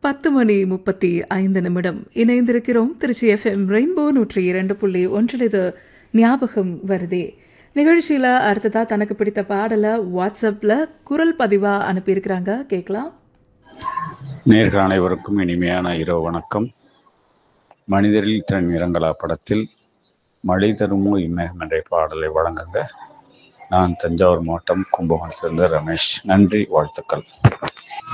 10:35 இணைந்திருக்கிறோம். Trichy FM rainbow 102.1 இது ஞாபகம் வருதே நிகழ்ச்சியில் அடுத்ததா தனக்கு பிடித்த பாடலை வாட்ஸ்அப்பில் குரல் பதிவாக அனுப்பியிருக்கிறாங்க. கேட்கலாம். நேர்கள் அனைவருக்கும் இனிமையான இரவு வணக்கம். மனிதரில் தன் நிறங்களா படத்தில் மழை தருமோ இம்மேகம் என்ற பாடலை வழங்குங்க. நான் தஞ்சாவூர் மாவட்டம் கும்பகோணத்திலிருந்து ரமேஷ். நன்றி, வாழ்த்துக்கள்.